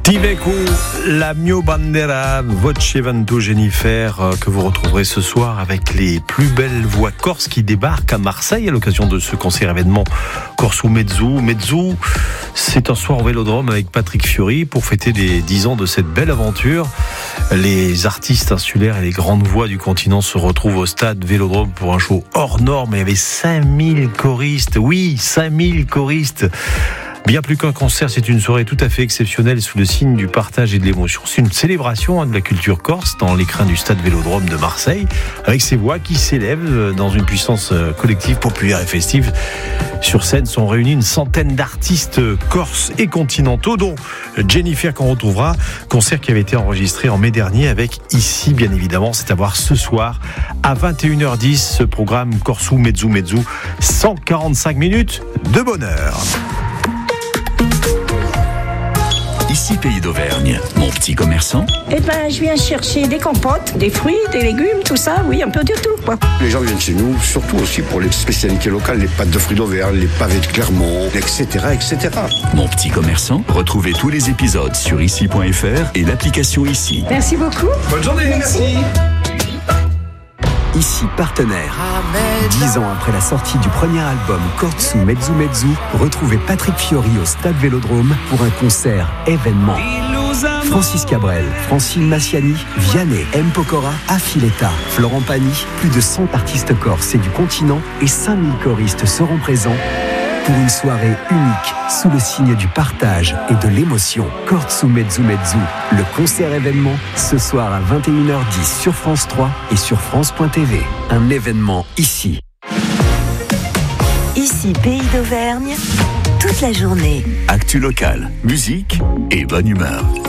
Tiveco, la mio bandera, voce vento Jennifer, que vous retrouverez ce soir avec les plus belles voix corses qui débarquent à Marseille à l'occasion de ce concert événement Corso Mezzo. Mezzo, c'est un soir au Vélodrome avec Patrick Fiori pour fêter les 10 ans de cette belle aventure. Les artistes insulaires et les grandes voix du continent se retrouvent au stade Vélodrome pour un show hors norme. Il y avait 5000 choristes, oui, 5000 choristes. Bien plus qu'un concert, c'est une soirée tout à fait exceptionnelle sous le signe du partage et de l'émotion. C'est une célébration de la culture corse dans l'écrin du stade Vélodrome de Marseille, avec ces voix qui s'élèvent dans une puissance collective, populaire et festive. Sur scène sont réunis une centaine d'artistes corses et continentaux, dont Jennifer qu'on retrouvera, concert qui avait été enregistré en mai dernier avec ici, bien évidemment. C'est à voir ce soir à 21h10, ce programme Corso Mezzo Mezzo, 145 minutes de bonheur. Ici Pays d'Auvergne, mon petit commerçant. Je viens chercher des compotes, des fruits, des légumes, tout ça, oui, un peu de tout, quoi. Les gens viennent chez nous, surtout aussi pour les spécialités locales, les pâtes de fruits d'Auvergne, les pavés de Clermont, etc., etc. Mon petit commerçant, retrouvez tous les épisodes sur ici.fr et l'application Ici. Merci beaucoup. Bonne journée, merci. Ici partenaire. 10 ans après la sortie du premier album Corso Mezzo Mezzo, retrouvez Patrick Fiori au stade Vélodrome pour un concert événement. Francis Cabrel, Francine Massiani, Vianney, M. Pokora, Affiletta, Florent Pagny, plus de 100 artistes corses et du continent et 5000 choristes seront présents pour une soirée unique sous le signe du partage et de l'émotion. Corso Mezzo Mezzo, le concert événement, ce soir à 21h10 sur France 3 et sur France.tv. Un événement ici. Ici, Pays d'Auvergne, toute la journée. Actu locale, musique et bonne humeur.